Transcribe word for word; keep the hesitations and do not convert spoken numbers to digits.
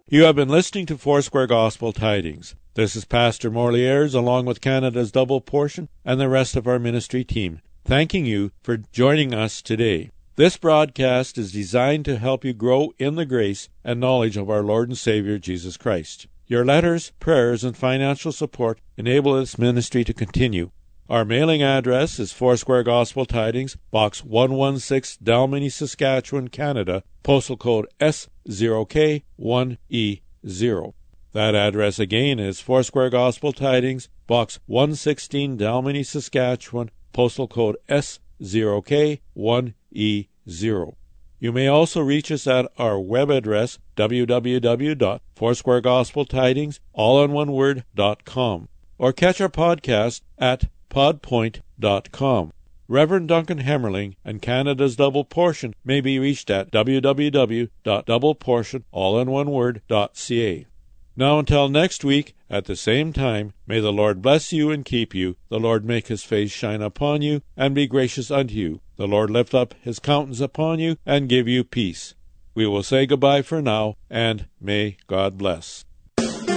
You have been listening to Foursquare Gospel Tidings. This is Pastor Morley Ayres, along with Canada's Double Portion and the rest of our ministry team, thanking you for joining us today. This broadcast is designed to help you grow in the grace and knowledge of our Lord and Savior, Jesus Christ. Your letters, prayers, and financial support enable this ministry to continue. Our mailing address is Foursquare Gospel Tidings, Box one sixteen, Dalmeny, Saskatchewan, Canada, postal code S zero K one E zero. That address again is Foursquare Gospel Tidings, Box one sixteen, Dalmeny, Saskatchewan, postal code S zero K one E zero. You may also reach us at our web address, w w w dot foursquare gospel tidings all in one word dot com, or catch our podcast at podpoint dot com. Reverend Duncan Hemmerling and Canada's Double Portion may be reached at w w w dot double portion all in one word dot c a. Now until next week, at the same time, may the Lord bless you and keep you. The Lord make his face shine upon you, and be gracious unto you. The Lord lift up his countenance upon you, and give you peace. We will say goodbye for now, and may God bless.